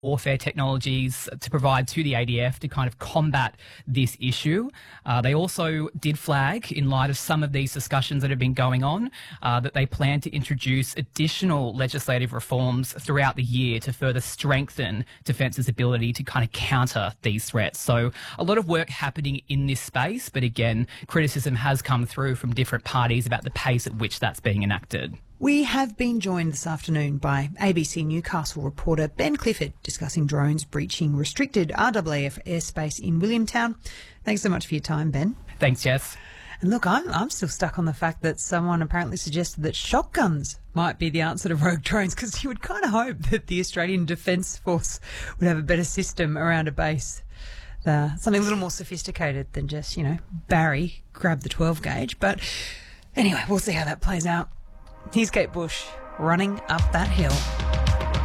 warfare technologies to provide to the ADF to kind of combat this issue. They also did flag, in light of some of these discussions that have been going on, that they plan to introduce additional legislative reforms throughout the year to further strengthen Defence's ability to kind of counter these threats. So a lot of work happening in this space, but again, criticism has come through from different parties about the pace at which that's being enacted. We have been joined this afternoon by ABC Newcastle reporter Ben Clifford discussing drones breaching restricted RAAF airspace in Williamtown. Thanks so much for your time, Ben. Thanks, Jess. And look, I'm still stuck on the fact that someone apparently suggested that shotguns might be the answer to rogue drones, because you would kind of hope that the Australian Defence Force would have a better system around a base. Something a little more sophisticated than just, Barry, grab the 12 gauge. But anyway, we'll see how that plays out. Here's Kate Bush running up that hill.